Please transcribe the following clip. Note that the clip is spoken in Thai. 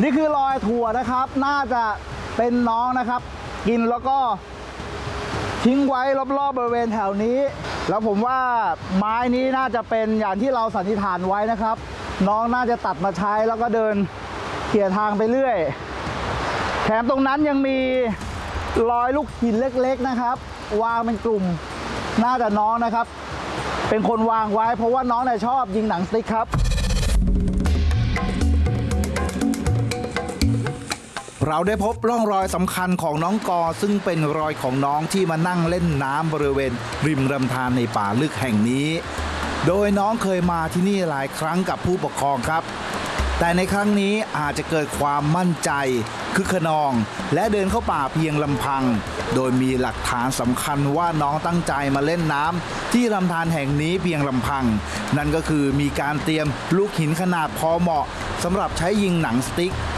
นี่คือรอยถั่วนะครับน่าจะเป็นน้องนะครับกินแล้วก็ทิ้งไว้รอบๆบริเวณแถวนี้แล้วผมว่าไม้นี้น่าจะเป็นอย่างที่เราสันนิษฐานไว้นะครับน้องน่าจะตัดมาใช้แล้วก็เดินเขี่ยทางไปเรื่อยแถมตรงนั้นยังมีรอยลูกหินเล็กๆนะครับวางเป็นกลุ่มน่าจะน้องนะครับเป็นคนวางไว้เพราะว่าน้องเนี่ยชอบยิงหนังสติ๊กครับเราได้พบร่องรอยสำคัญของน้องกอซึ่งเป็นรอยของน้องที่มานั่งเล่นน้ำบริเวณริมลำธารในป่าลึกแห่งนี้โดยน้องเคยมาที่นี่หลายครั้งกับผู้ปกครองครับแต่ในครั้งนี้อาจจะเกิดความมั่นใจคึกขนองและเดินเข้าป่าเพียงลำพังโดยมีหลักฐานสำคัญว่าน้องตั้งใจมาเล่นน้ำที่ลำธารแห่งนี้เพียงลำพังนั่นก็คือมีการเตรียมลูกหินขนาดพอเหมาะสำหรับใช้ยิงหนังสติ๊ก